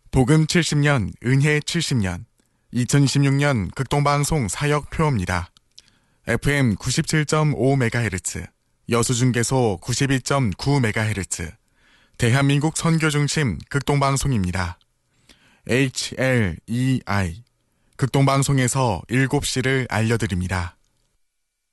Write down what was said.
복음 70년, 은혜 70년, 2026년 극동방송 사역표입니다. FM 97.5MHz, 여수중계소 92.9MHz, 대한민국 선교중심 극동방송입니다. HLEI, 극동방송에서 7시를 알려드립니다.